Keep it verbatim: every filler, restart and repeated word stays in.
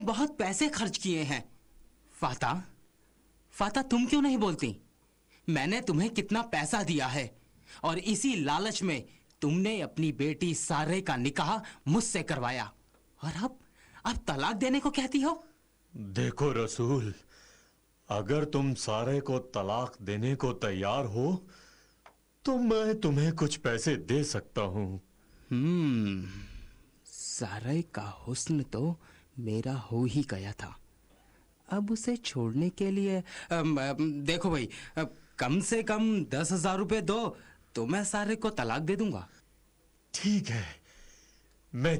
बहुत पैसे खर्च किए हैं। फाता, फाता तुम क्यों नहीं बोलती? मैंने तुम्हें कितना पैसा दिया है और इसी लालच में तुमने अपनी बेटी सारे का निकाह मुझसे करवाया और अब अब तलाक देने को कहती हो? देखो रसूल, अगर तुम सारे को तलाक देने को तैयार हो तो मैं तुम्हें कुछ पैसे दे सकता हूँ। हम्म, सारे का हुस्न तो मेरा हो ही गया था। अब उसे छोड़ने के लिए अम, अम, देखो भाई, अ, कम से कम दस हजार रुपए दो तो मैं सारे को तलाक दे दूंगा। ठीक है, मैं